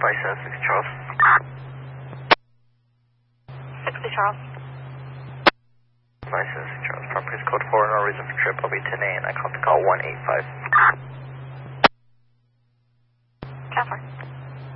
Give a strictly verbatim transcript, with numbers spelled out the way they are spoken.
five seven six Charles. sixty Charles. five seven six Charles. Property is code four, no reason for trip. I'll be ten A and I call to call one eight five. ten four.